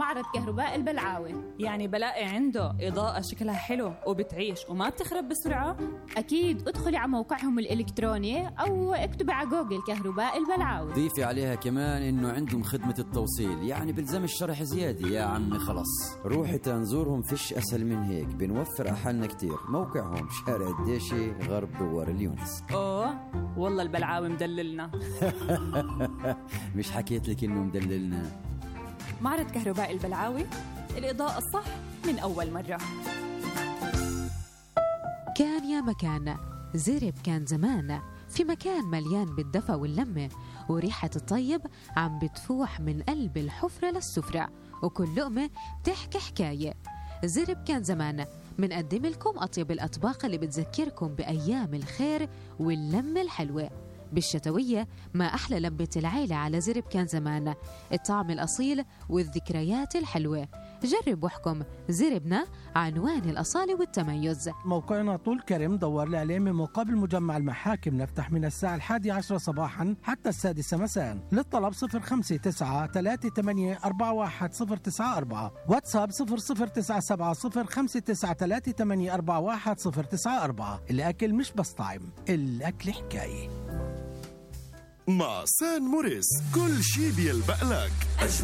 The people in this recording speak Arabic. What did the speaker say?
معرض كهرباء البلعاوي. يعني بلاقي عنده إضاءة شكلها حلو وبتعيش وما بتخرب بسرعة؟ أكيد، ادخلي على موقعهم الإلكتروني أو اكتبي على جوجل كهرباء البلعاوي. ضيفي عليها كمان إنه عندهم خدمة التوصيل، يعني بلزم الشرح زيادة يا عمي. خلص روحي تنزورهم، فيش أسهل من هيك، بنوفر أحلنا كتير. موقعهم شارع الديشي غرب دوار اليونس. أوه والله البلعاوي مدللنا. مش حكيت لك إنه مدللنا؟ معرض كهرباء البلعاوي، الإضاءة الصح من أول مرة. كان يا مكان، زرب كان زمان، في مكان مليان بالدفى واللمة، وريحة الطيب عم بتفوح من قلب الحفرة للسفرة، وكل لقمة بتحكي حكاية. زرب كان زمان منقدم لكم أطيب الأطباق اللي بتذكركم بأيام الخير واللمة الحلوة. بالشتوية ما أحلى لمة العيلة على زرب كان زمان، الطعم الأصيل والذكريات الحلوة. جرب واحكم، زربنا عنوان الأصالة والتميز. موقعنا طول كرم دوار الإعلام من مقابل مجمع المحاكم، نفتح من الساعة 11 صباحا حتى 6 مساء. للطلب 059-3841-094، واتساب 00970593841-094. الأكل مش بس طعم، الأكل حكاية. مع سان موريس كل شي بيلبق لك.